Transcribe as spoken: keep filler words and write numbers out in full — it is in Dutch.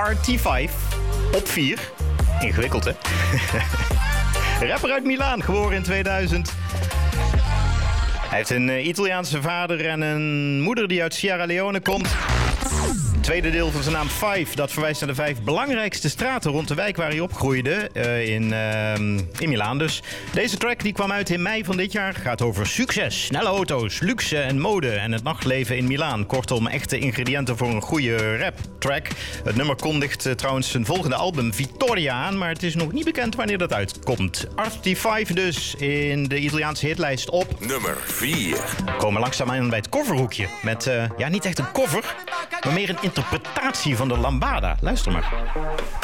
R T vijf op vier. Ingewikkeld, hè? Rapper uit Milaan, geboren in tweeduizend. Hij heeft een Italiaanse vader en een moeder die uit Sierra Leone komt. Het tweede deel van zijn naam Five, dat verwijst naar de vijf belangrijkste straten rond de wijk waar hij opgroeide. Uh, in, uh, in Milaan dus. Deze track die kwam uit in mei van dit jaar. Gaat over succes, snelle auto's, luxe en mode en het nachtleven in Milaan. Kortom, echte ingrediënten voor een goede rap track. Het nummer kondigt uh, trouwens zijn volgende album Vittoria aan, maar het is nog niet bekend wanneer dat uitkomt. R T vijf dus in de Italiaanse hitlijst op nummer vier. We komen langzaam aan bij het coverhoekje. Met, uh, ja, niet echt een cover, maar meer een interpretatie van de lambada. Luister maar.